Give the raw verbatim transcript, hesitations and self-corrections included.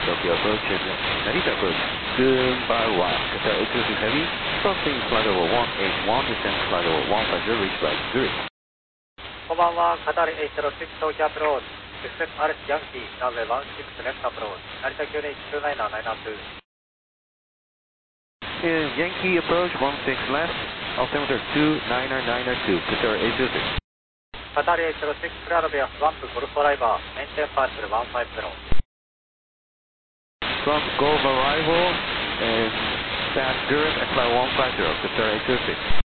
Tokyo approach and Narita approach. Goodbye one. Qatar eight two six Heavy, crossing flight level one eight one, descent flight level one five zero, reach right Zurich. こんばんは、カタールエイトゼロシックス東京アプローチ。Success アルスヤンキー、ランウェイワンシックスレフトアプローチ。成田きゅうゼロいちきゅうナイナーナイナーツー。 In Yankee approach one six left, altimeter two niner niner two, Qatar eight two six. カタールエイトゼロシックスクラロベアスワンプゴルフドライバー、メンテンパーツルワンファイブゼロ。 From Gulf arrival and past Zurich at flight one five zero, Qatar eight two six.